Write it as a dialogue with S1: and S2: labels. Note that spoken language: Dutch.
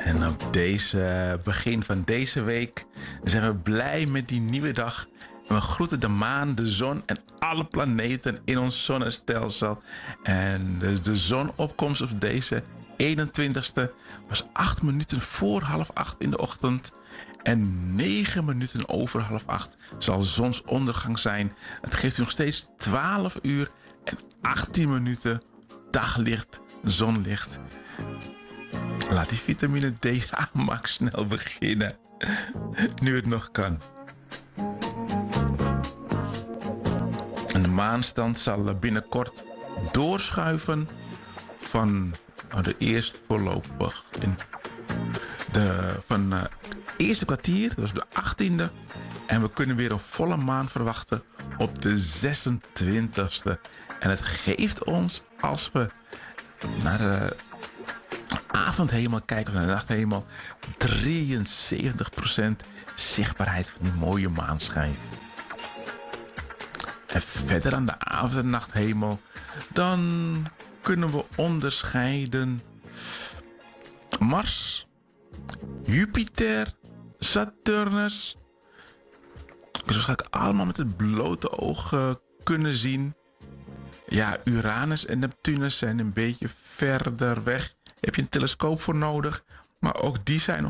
S1: En op deze begin van deze week zijn we blij met die nieuwe dag. En we groeten de maan, de zon en alle planeten in ons zonnestelsel. En de zonopkomst op deze 21ste was 8 minuten voor 7:30 in de ochtend. En 9 minuten over 7:30 zal zonsondergang zijn. Het geeft u nog steeds 12 uur en 18 minuten daglicht, zonlicht. Laat die vitamine D aanmaak snel beginnen. Nu het nog kan. En de maanstand zal binnenkort doorschuiven van de eerst voorlopig in van het eerste kwartier, dat is de 18e. En we kunnen weer een volle maan verwachten op de 26e. En het geeft ons, als we naar de avondhemel kijken, naar de nachthemel, 73% zichtbaarheid van die mooie maanschijn. En verder aan de avond- en nachthemel, dan kunnen we onderscheiden Mars, Jupiter, Saturnus. Dus waarschijnlijk allemaal met het blote oog kunnen zien. Ja, Uranus en Neptunus zijn een beetje verder weg. Heb je een telescoop voor nodig. Maar ook die zijn nog